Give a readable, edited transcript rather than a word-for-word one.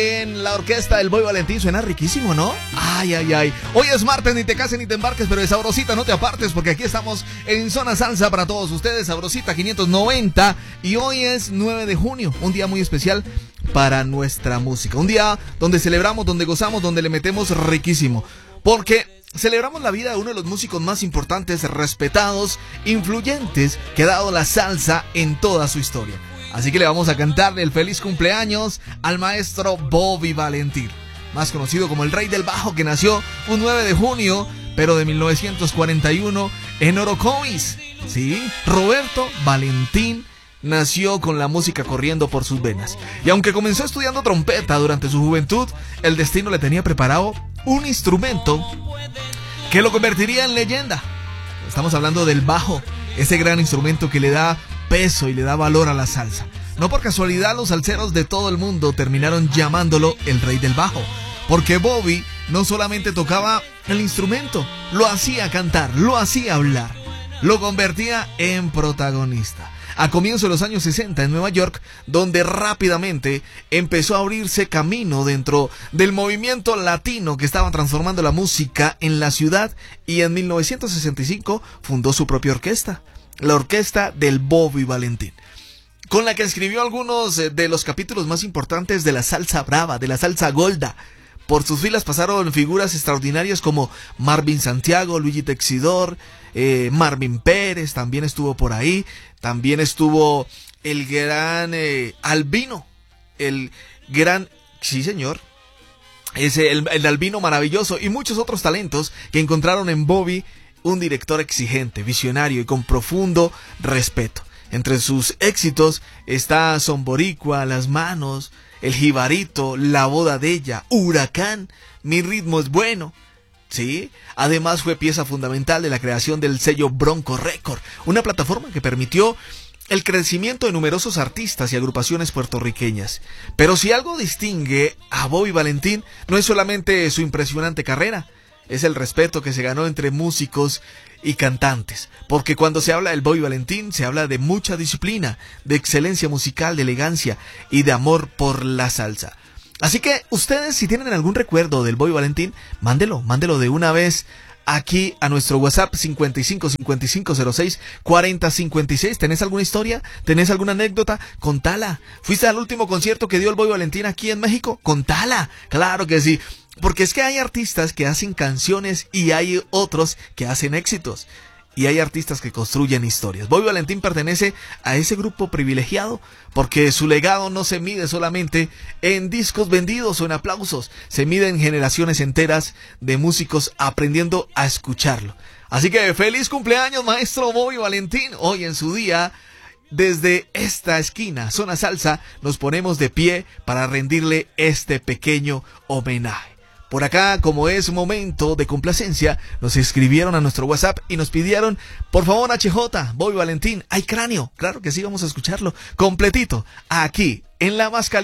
En la orquesta del Bobby Valentín suena riquísimo, ¿no? Ay, ay, ay. Hoy es martes, ni te cases ni te embarques, pero de Sabrosita no te apartes, porque aquí estamos en Zona Salsa para todos ustedes, Sabrosita 590. Y hoy es 9 de junio, un día muy especial para nuestra música. Un día donde celebramos, donde gozamos, donde le metemos riquísimo. Porque celebramos la vida de uno de los músicos más importantes, respetados, influyentes que ha dado la salsa en toda su historia. Así que le vamos a cantarle el feliz cumpleaños al maestro Bobby Valentín, más conocido como el Rey del Bajo, que nació un 9 de junio, pero de 1941 en Orocovis. Sí, Roberto Valentín nació con la música corriendo por sus venas. Y aunque comenzó estudiando trompeta durante su juventud, el destino le tenía preparado un instrumento que lo convertiría en leyenda. Estamos hablando del bajo, ese gran instrumento que le da peso y le da valor a la salsa. No por casualidad los salseros de todo el mundo terminaron llamándolo el Rey del Bajo, porque Bobby no solamente tocaba el instrumento, lo hacía cantar, lo hacía hablar, lo convertía en protagonista. A comienzos de los años 60 en Nueva York, donde rápidamente empezó a abrirse camino dentro del movimiento latino que estaba transformando la música en la ciudad, y en 1965 fundó su propia orquesta, la orquesta del Bobby Valentín, con la que escribió algunos de los capítulos más importantes de la salsa brava, de la salsa golda. Por sus filas pasaron figuras extraordinarias como Marvin Santiago, Luigi Texidor, Marvin Pérez también estuvo por ahí. También estuvo el gran Albino, el gran, sí señor, el Albino maravilloso, y muchos otros talentos que encontraron en Bobby un director exigente, visionario y con profundo respeto. Entre sus éxitos está Son Boricua, Las Manos, El Jibarito, La Boda de Ella, Huracán, Mi Ritmo es Bueno. Sí, además fue pieza fundamental de la creación del sello Bronco Record, una plataforma que permitió el crecimiento de numerosos artistas y agrupaciones puertorriqueñas. Pero si algo distingue a Bobby Valentín, no es solamente su impresionante carrera, es el respeto que se ganó entre músicos y cantantes, porque cuando se habla del Bobby Valentín se habla de mucha disciplina, de excelencia musical, de elegancia y de amor por la salsa. Así que ustedes, si tienen algún recuerdo del Bobby Valentín, mándelo de una vez aquí a nuestro WhatsApp 55 55 06 40 56. ¿Tenés alguna historia? ¿Tenés alguna anécdota? Contala. ¿Fuiste al último concierto que dio el Bobby Valentín aquí en México? Contala. Claro que sí. Porque es que hay artistas que hacen canciones y hay otros que hacen éxitos. Y hay artistas que construyen historias. Bobby Valentín pertenece a ese grupo privilegiado, porque su legado no se mide solamente en discos vendidos o en aplausos, se mide en generaciones enteras de músicos aprendiendo a escucharlo. Así que feliz cumpleaños, maestro Bobby Valentín. Hoy en su día, desde esta esquina, Zona Salsa, nos ponemos de pie para rendirle este pequeño homenaje. Por acá, como es momento de complacencia, nos escribieron a nuestro WhatsApp y nos pidieron, por favor, HJ, Bobby Valentín, hay cráneo. Claro que sí, vamos a escucharlo completito, aquí, en la más caliente.